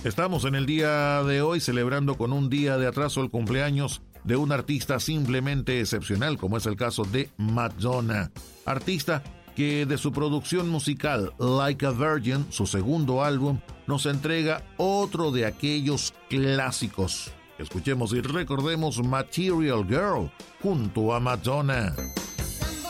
Estamos en el día de hoy celebrando con un día de atraso el cumpleaños de un artista simplemente excepcional, como es el caso de Madonna, artista que de su producción musical Like a Virgin, su segundo álbum, nos entrega otro de aquellos clásicos. Escuchemos y recordemos Material Girl junto a Madonna.